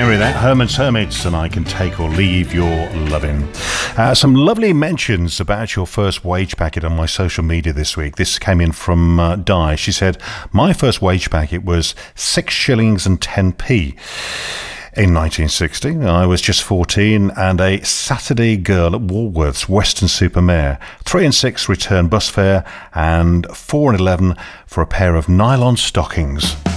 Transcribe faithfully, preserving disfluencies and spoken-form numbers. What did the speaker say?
Henry there, Herman's Hermits, and I Can Take or Leave Your Lovin'. Uh, some lovely mentions about your first wage packet on my social media this week. This came in from uh, Di. She said, my first wage packet was six shillings and ten p. In nineteen sixty, I was just fourteen and a Saturday girl at Woolworths Weston-super-Mare. Three and six return bus fare and four and eleven for a pair of nylon stockings.